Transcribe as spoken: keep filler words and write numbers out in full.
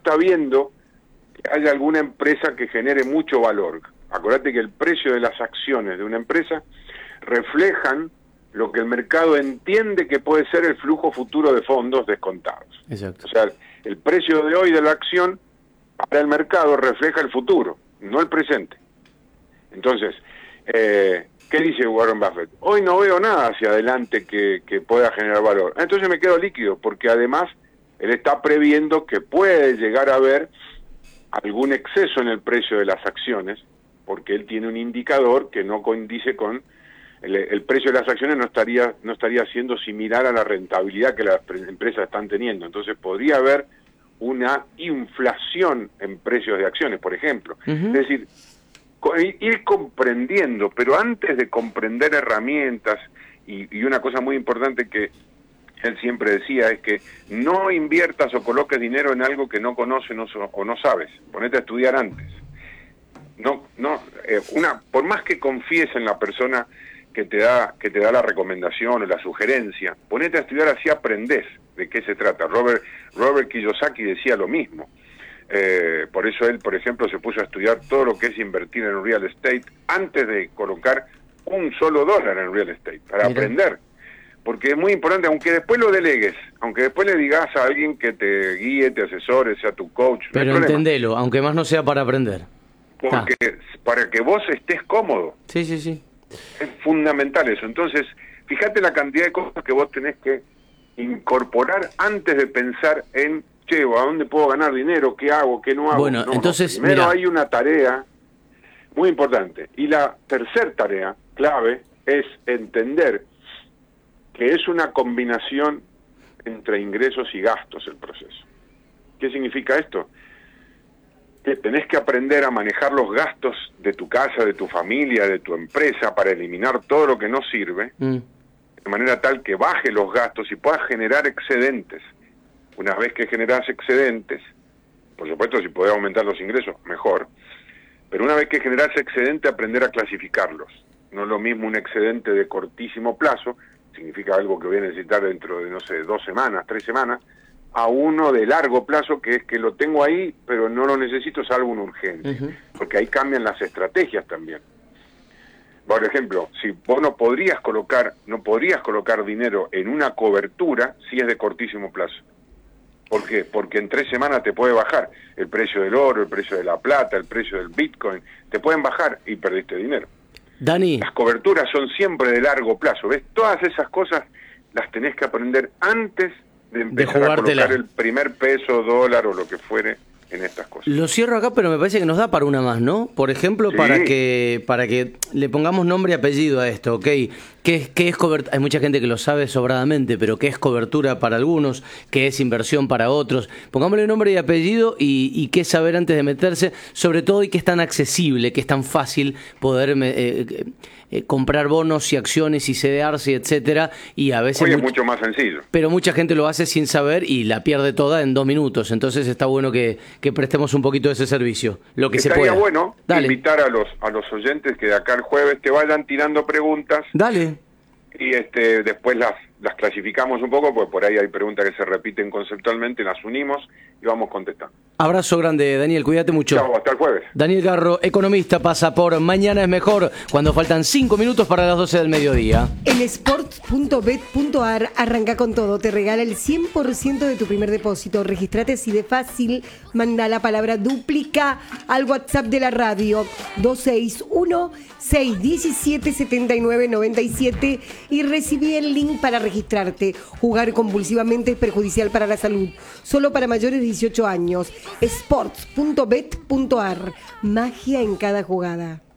está viendo que haya alguna empresa que genere mucho valor. Acordate que el precio de las acciones de una empresa reflejan lo que el mercado entiende que puede ser el flujo futuro de fondos descontados. Exacto. O sea, el precio de hoy de la acción para el mercado refleja el futuro, no el presente. Entonces, eh, ¿qué dice Warren Buffett? Hoy no veo nada hacia adelante que, que pueda generar valor. Entonces me quedo líquido, porque además él está previendo que puede llegar a haber algún exceso en el precio de las acciones, porque él tiene un indicador que no coincide con el, el precio de las acciones, no estaría no estaría siendo similar a la rentabilidad que las empresas están teniendo. Entonces podría haber una inflación en precios de acciones, por ejemplo. Uh-huh. Es decir, ir comprendiendo, pero antes de comprender herramientas, y, y una cosa muy importante que él siempre decía es que no inviertas o coloques dinero en algo que no conoces no, o no sabes. Ponete a estudiar antes. No, no, eh, una, por más que confíes en la persona que te da que te da la recomendación o la sugerencia, ponete a estudiar, así aprendés de qué se trata. Robert Robert Kiyosaki decía lo mismo. Eh, por eso él, por ejemplo, se puso a estudiar todo lo que es invertir en real estate antes de colocar un solo dólar en real estate, para Mira. aprender. Porque es muy importante, aunque después lo delegues, aunque después le digas a alguien que te guíe, te asesore, sea tu coach. Pero no entendelo, aunque más no sea para aprender. Porque ah. para que vos estés cómodo. Sí, sí, sí. Es fundamental eso. Entonces, fíjate la cantidad de cosas que vos tenés que incorporar antes de pensar en, che, ¿a dónde puedo ganar dinero? ¿Qué hago? ¿Qué no hago? Bueno, no, entonces, no. Primero mirá. hay una tarea muy importante. Y la tercera tarea, clave, es entender que es una combinación entre ingresos y gastos el proceso. ¿Qué significa esto? Que tenés que aprender a manejar los gastos de tu casa, de tu familia, de tu empresa, para eliminar todo lo que no sirve, mm. de manera tal que baje los gastos y puedas generar excedentes. Una vez que generás excedentes, por supuesto, si podés aumentar los ingresos, mejor, pero una vez que generás excedente, aprender a clasificarlos. No es lo mismo un excedente de cortísimo plazo, significa algo que voy a necesitar dentro de, no sé, dos semanas, tres semanas, a uno de largo plazo, que es que lo tengo ahí, pero no lo necesito salvo un urgente. Uh-huh. Porque ahí cambian las estrategias también. Por ejemplo, si vos no podrías colocar, no podrías colocar dinero en una cobertura si es de cortísimo plazo. ¿Por qué? Porque en tres semanas te puede bajar el precio del oro, el precio de la plata, el precio del Bitcoin, te pueden bajar y perdiste dinero. Dani. Las coberturas son siempre de largo plazo, ¿ves? Todas esas cosas las tenés que aprender antes de empezar de a colocar el primer peso, dólar o lo que fuere en estas cosas. Lo cierro acá, pero me parece que nos da para una más, ¿no? Por ejemplo, sí. para que para que le pongamos nombre y apellido a esto, ¿ok? ¿Qué es, qué es cobertura? Hay mucha gente que lo sabe sobradamente, pero ¿qué es cobertura para algunos? ¿Qué es inversión para otros? Pongámosle nombre y apellido y, y qué saber antes de meterse, sobre todo, y qué es tan accesible, qué es tan fácil poder eh, eh, comprar bonos y acciones y cedearse, etcétera, y a veces... Hoy es mucho, mucho más sencillo. Pero mucha gente lo hace sin saber y la pierde toda en dos minutos, entonces está bueno que, que prestemos un poquito de ese servicio, lo que Estaría se pueda. bueno Dale. invitar a los a los oyentes que de acá el jueves te vayan tirando preguntas. Dale. Y este después las las clasificamos un poco, porque por ahí hay preguntas que se repiten conceptualmente, las unimos y vamos contestando. Abrazo grande, Daniel, cuídate mucho. Chao, hasta el jueves. Daniel Garro, economista, pasa por Mañana es Mejor, cuando faltan cinco minutos para las doce del mediodía. En sports punto bet punto ar arranca con todo, te regala el cien por ciento de tu primer depósito. Registrate así de fácil, manda la palabra duplica al WhatsApp de la radio dos seis uno, seis uno siete, siete nueve nueve siete y recibí el link para registrarte. Jugar compulsivamente es perjudicial para la salud. Solo para mayores de dieciocho años. sports punto bet punto ar. Magia en cada jugada.